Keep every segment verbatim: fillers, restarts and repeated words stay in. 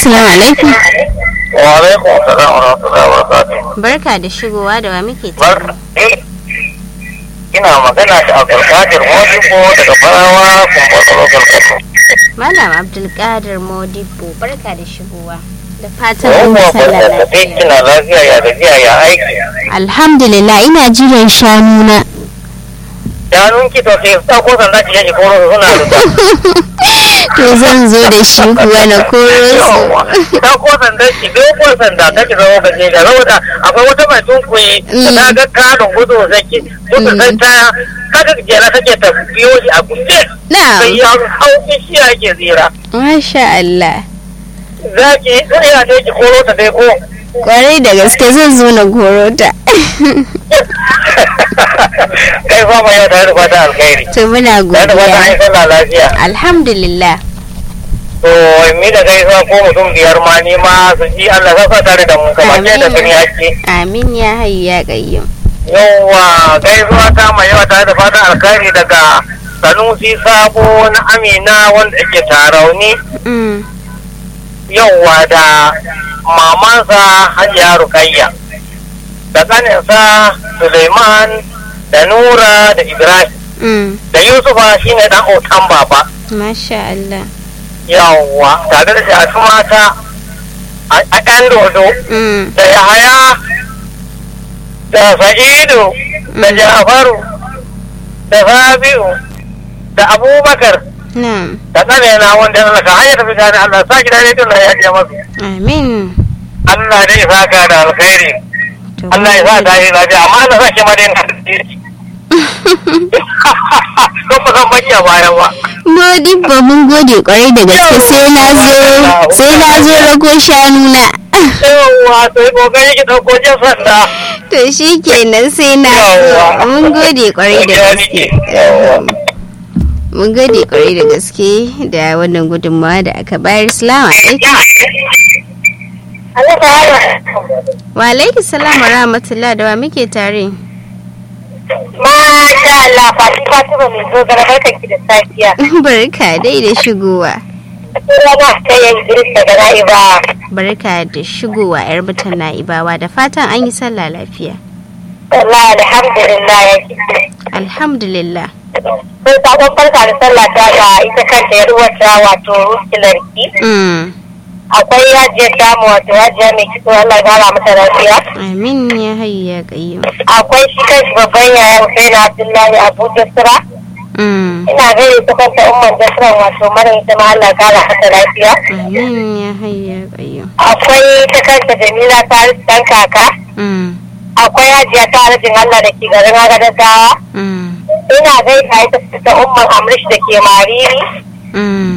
Assalamu alaikum. Wa alaikum assalam wa rahmatullahi wa barakatuh. Barka da shigowa da wa muke tare. Bar ina magana da Abdulkadir Modibo daga Farawa Kumboso Local Government. Malam Abdulkadir Modibo, barka da shigowa. Da fatan an Yawwa sallah barka da dai lafiya. kina lafiya ya gajiya ya aiki. Alhamdulillah, ina jiran shanuna. Danun ki to sai ta ko san da ki ji koro suna da. To zan zo da shi kuwa na koro Yawwa su. ta ko san da ki biyo ko san da kake zama ka je da saboda akwai wata mai tunkuyi ta ga kadon gudu zaki gudu sai ta kaga jera take ta biyo shi a guje. Sai Na'am. ya hauki shi yake zira. Masha Allah. Zaki sai ya ce ki koro ta dai ko. Kwarai da gaske zan zo na koro ta. Kai fa mai yau tare da fata alkhairi. To muna Tare da fata an yi godiya. sallah lafiya. Alhamdulillah. To mi da gaisuwa ko mutum biyar ma ni ma su ji Allah za sa tare da mu kamar yadda gani ake. Amin ya hayyu ya qayyum. Yawwa gaisuwa ta mai yawa tare da fata alkhairi daga Sanusi Sabo na Amina wanda yake Tarauni. Mm. Yawwa da mamansa Hajiya Rukayya. Da kaninsa Suleiman da Nura da Ibrahim. Mm. Da Yusufa shine dan otan baba. Masha Allah. Yawwa tare da shafi mata a ɗan dodo Mm. da Yahaya da Sa'idu da Jafaru da Sabiu da Abubakar Na'am. da ƙanena wanda ya saka hanyar tafi gane Allah sa gida ne tun da ya je masu. Amin. Allah dai ya saka da alkhairi. To Allah ya sa ta yi lafiya amma Allah sa ke ma dai na da tsiri. Don ba zan bakiya bayan ba. Modibbo mun gode kwarai da gaske sai na zo sai na zo rago shanuna. Yawwa to yi kokari ki ɗauko jan sanda. To shi kenan sai na zo. Mun gode kwarai da gaske. Mun gode kwarai da gaske da wannan gudunmawa da aka bayar. Salamu alaikum. Wa alaikum salam wa rahmatullah, da wa muke tare. Masha Allah, Fati Fatima mai zo gara barkan ki da safiya. Barka dai da shigowa. Rana ta yin Idris daga Na'iba. Barka da shigowa yar mutan Na'ibawa, da fatan an yi sallah lafiya. Allah alhamdulillah ya kike. Alhamdulillah. Sai sabon farka da sallah ta ga ita kanta yar uwarta wato Ruskilarki. Mm. Akwai hajiyar damu wato hajiya mai kitso Allah ya gara mata lafiya. Amin ya hayyu ya qayyum. Akwai shi kanshi babban yaya Hussein Abdullahi Abu Jasra. Mm. Ina gaida ta kanta umman Jasra wato mara ita ma Allah ya gara mata lafiya. Amin ya hayyu ya qayyum. Akwai ta kanta Jamila ta dan kaka. Mm. Akwai hajiya ta harajin Allah da ke garin Agadadawa. Mm. Ina gaida ita ta umman Amrish da ke Mariri. Mm.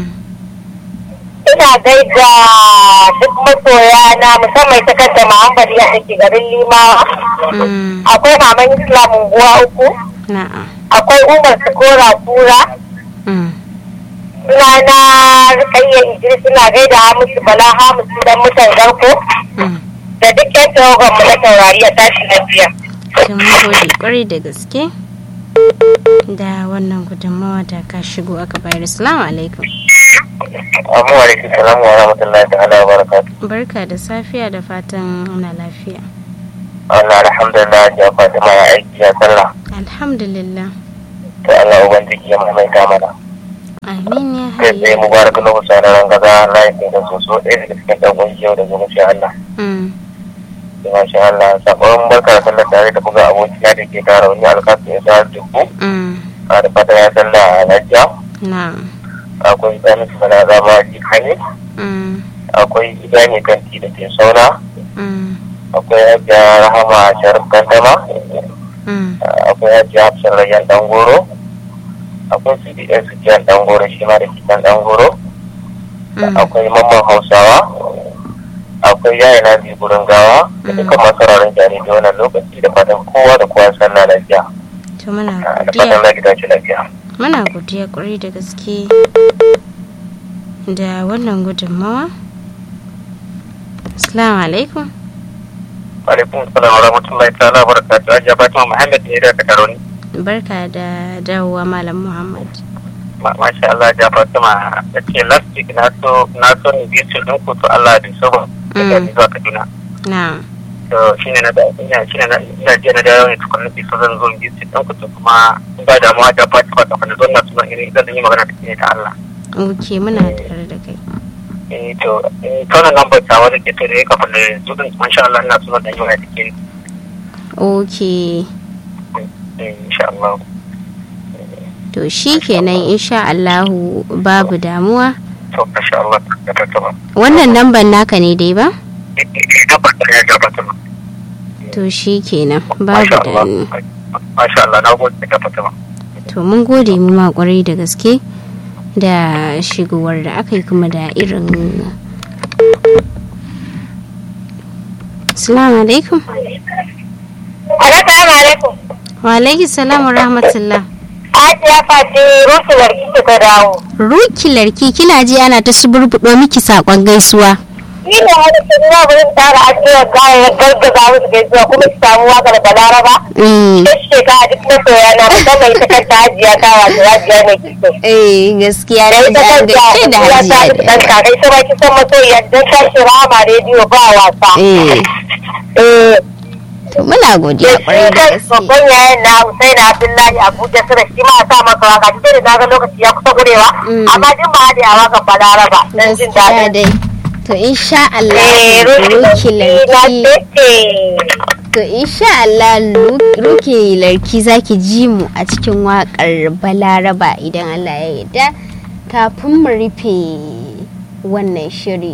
Ina gaida duk masoya na musamman ta kanta Muhammad ya da ke garin Limawa. Mm. Akwai maman Islam unguwa uku. Na'am. Akwai Umar Sukora Kura. Mm. Ina na Rukayya Idris, ina gaida Hamisu Bala Hamisu dan mutan Garko. Mm. Da duk yan tawagan mu na taurari a tashi lafiya. Da mun gode kwarai da gaske da wannan gudunmawa da ka shigo aka bayar. Assalamu alaikum. Amma wa alaikum salam wa rahmatullahi ta'ala wa barakatuh. Barka da safiya, da fatan ana lafiya. Allah alhamdulillah ya Fatima ya aiki ya sallah. Alhamdulillah. To Allah ubangiji ya maimaita mana. Amin ya Kai tsaye hayyu. mubarak na Hussein ran gaza Allah ya kai da soso ɗaya daga cikin ɗan yau da gobe sai Allah. Mm. Masha Allah sabon barka da sallah tare da buga abokina da ke tara wani alkasu ya sa dubu. Mm. A da fata ya sallah a lafiya. Na'am. Akwai ɗan sana zama jikani. Mm. Akwai gida ne kanti da ke sauna. Mm. Akwai hajiya rahama sharif kantama. Mm. Akwai hajiya hafsar rayyan ɗan goro. Akwai C D S Jan ɗan goro shi ma da kitan ɗan goro. Mm. Akwai mamman hausawa. Akwai yaya na biyu gurin gawa da dukkan masu raron jari da wannan lokaci da fatan kowa da kowa sannan lafiya. To muna Da fatan godiya. za ki tashi lafiya. Muna godiya kwarai da gaske da wannan gudunmawa. Assalamu alaikum. Alaikum salam wa rahmatullahi ta'ala wa barakatuh. Hajiya Fatima Muhammad ne da Kataroni. Barka da dawowa Malam Muhammad. masha Allah ja Fatima da ce last week na so na so ni biyu din ku to Allah da sabo da ni zuwa Kaduna na'am to shine na da ina shine na ina je na dawo ne tukun ni so zan zo biyu din ku to kuma ba da mu ja Fatima da kuma zan na so ne zan yi magana da ta Allah okay muna tare da kai eh to kana number ta wani ke tare ka fa ne zudin masha Allah ina so da yi wa take okay insha Allah to shi kenan insha Allahu babu damuwa to insha Allah ta tattaba wannan lambar naka ne dai ba ina ba ta ya gabata ba to shi kenan babu damuwa masha Allah na gode ta tattaba to mun gode mu ma kwarai da gaske da shigowar da aka yi kuma da irin Assalamu alaikum Assalamu alaikum wa alaikum salam wa rahmatullah Hajiya Fati rukilar ki ta dawo. Rukilar ki kina ji ana ta suburbudo miki sakon gaisuwa. Ni ne wani kin na gurin tara ajiyar gaya ya gargaza musu gaisuwa kuma ki samu wakar Balaraba. Mm. Shi ka duk na soya na musamman ita kanta Hajiya ta wato Hajiya ne kike. Eh gaskiya Da ne ita da kanta gaske da Hajiya ta hajiya. dan ka kai sai ki san masoyiya dan ta shira ma rediyo ba wasa. Eh Eh to muna godiya kwarai da gaske. babban yayin na Hussein Abdullahi Abuja sura shi ma sa maka waka duk da daga lokaci ya kusa gurewa amma din ba da yawa ga Balaraba dan jin Gaskiya daɗi. dai. To insha Allah Eh rukilar ki rukilarki to insha Allah rukilar ki zaki ji mu a cikin wakar Balaraba idan Allah ya yarda kafin mu rufe wannan shiri.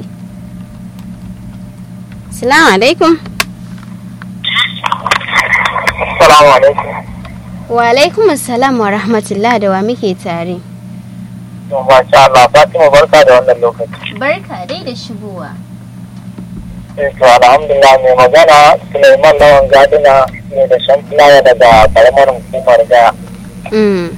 Assalamu alaikum. assalamu alaikum Wa alaikum assalam wa rahmatullah da wa muke tare. to masha Allah Fatima barka da wannan lokaci Barka dai da shigowa. eh to alhamdulillah mai magana Sulaiman Lawan Gadina ne da Shamfulawa daga karamar hukumar Gaya Mm.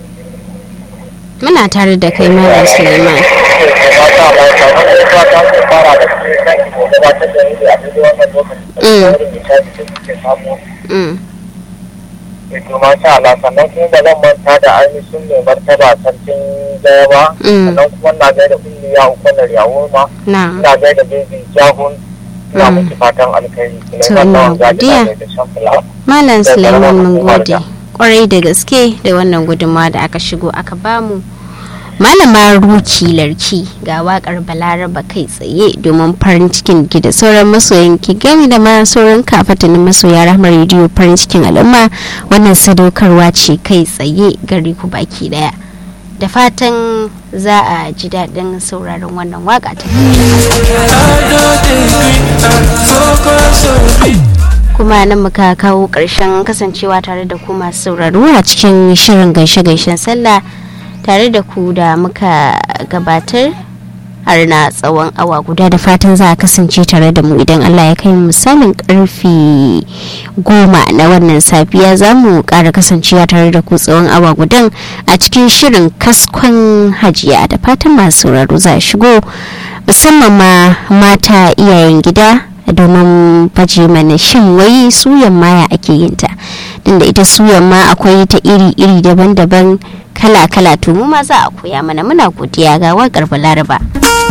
Muna tare da kai Malam Suleiman. masha Allah kamar da ta ta fara da shi kan gabatar da ni a cikin wannan lokaci Mm. da ke samu Mm. to masha Allah sannan kuma ba zan manta da ainihin mai martaba sarkin Gaya ba Mm. sannan kuma na gaida kungiya hukumar yawo ma Na'am. ina gaida baby jahun ina Mm. miki fatan alkhairi To, Sulaiman Lawan na godiya. Gadina ne da Shamfulawa Malam Da Suleiman karamar mun hukumar gode da. kwarai da gaske da wannan gudunmawa da aka shigo aka bamu. Malama Ruki Larki ga wakar Balaraba kai tsaye domin farin cikin ki da sauran masoyan ki gami da ma sauran kafatanin masoya Rahmar rediyo farin cikin al'umma wannan sadaukarwa ce kai tsaye gari ku baki daya. Da fatan za a ji daɗin sauraron wannan waka ta kuma nan muka kawo ƙarshen kasancewa tare da ku masu sauraro a cikin shirin gaishe-gaishen sallah tare da ku da muka gabatar har na tsawon awa guda da fatan za a kasance tare da mu idan Allah ya kai misalin karfe goma na wannan safiya za mu ƙara kasancewa tare da ku tsawon awa gudan a cikin shirin kaskon hajiya da fatan masu sauraro za a shigo musamman ma mata iyayen gida domin baje mana shin wai suyan maya ake yin ta din da ita suyan ma akwai ta iri-iri daban-daban kala-kala to mu ma za a koya mana muna godiya ga wakar Balaraba.